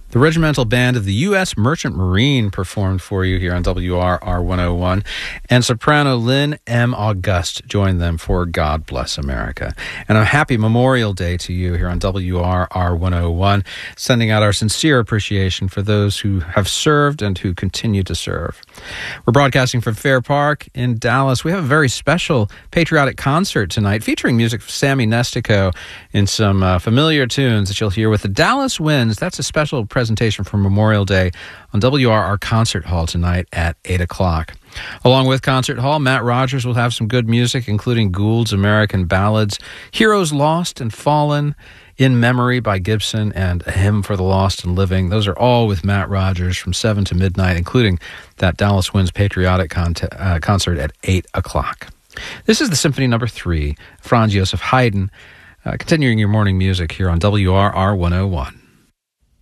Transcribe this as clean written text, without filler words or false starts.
The Regimental Band of the U.S. Merchant Marine performed for you here on WRR 101, and soprano Lynn M. Auguste joined them for God Bless America. And a happy Memorial Day to you here on WRR 101, sending out our sincere appreciation for those who have served and who continue to serve. We're broadcasting from Fair Park in Dallas. We have a very special patriotic concert tonight featuring music from Sammy Nestico in some familiar tunes that you'll hear with the Dallas Winds. That's a special presentation for Memorial Day on WRR Concert Hall tonight at 8 o'clock. Along with Concert Hall, Matt Rogers will have some good music, including Gould's American Ballads, Heroes Lost and Fallen, In Memory by Gibson, and A Hymn for the Lost and Living. Those are all with Matt Rogers from 7 to midnight, including that Dallas Winds patriotic concert at 8 o'clock. This is the Symphony No. 3, Franz Joseph Haydn, continuing your morning music here on WRR 101.